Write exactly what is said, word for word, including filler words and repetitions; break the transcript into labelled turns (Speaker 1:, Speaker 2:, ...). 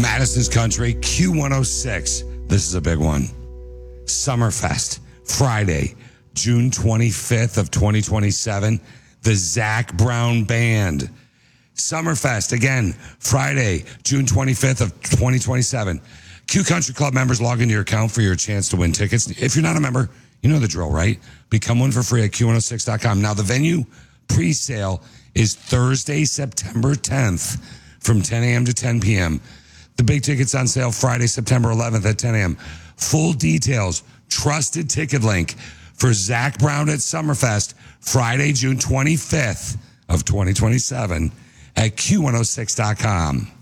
Speaker 1: Madison's Country, Q one oh six. This is a big one. Summerfest, Friday, June twenty-fifth of twenty twenty-seven. The Zac Brown Band. Summerfest, again, Friday, June twenty-fifth of twenty twenty-seven. Q Country Club members, log into your account for your chance to win tickets. If you're not a member, you know the drill, right? Become one for free at Q one oh six dot com. Now, the venue pre-sale is Thursday, September tenth from ten a.m. to ten p.m. The big tickets on sale Friday, September eleventh at ten a.m. Full details, trusted ticket link for Zac Brown at Summerfest, Friday, June twenty-fifth of twenty twenty-seven at Q one oh six dot com.